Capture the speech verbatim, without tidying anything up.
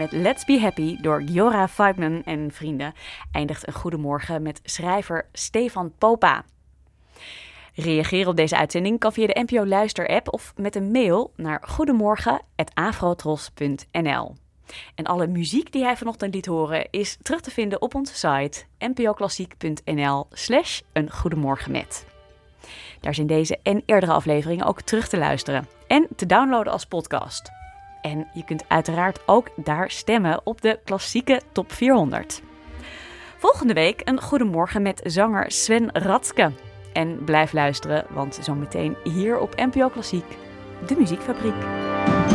met Let's Be Happy door Giora Feibman en vrienden eindigt een goedemorgen met schrijver Stefan Popa. Reageren op deze uitzending kan via de N P O Luister-app of met een mail naar goedemorgen apenstaartje afrotros punt n l. En alle muziek die hij vanochtend liet horen is terug te vinden op onze site npoklassiek punt n l slash een goedemorgen met. Daar zijn deze en eerdere afleveringen ook terug te luisteren en te downloaden als podcast. En je kunt uiteraard ook daar stemmen op de klassieke top vierhonderd. Volgende week een goedemorgen met zanger Sven Radske. En blijf luisteren, want zometeen hier op N P O Klassiek, de Muziekfabriek.